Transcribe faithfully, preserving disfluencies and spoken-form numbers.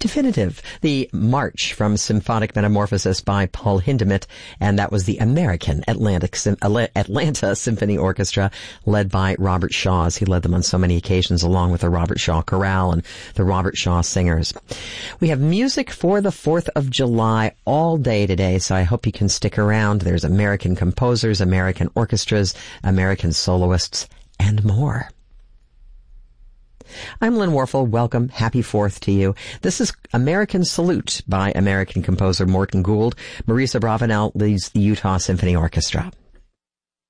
Definitive, the March from Symphonic Metamorphosis by Paul Hindemith, and that was the American Atlantic Sym- Atlanta Symphony Orchestra, led by Robert Shaw, as he led them on so many occasions, along with the Robert Shaw Chorale and the Robert Shaw Singers. We have music for the fourth of July all day today, so I hope you can stick around. There's American composers, American orchestras, American soloists, and more. I'm Lynn Warfel. Welcome. Happy Fourth to you. This is American Salute by American composer Morton Gould. Marisa Bravanel leads the Utah Symphony Orchestra.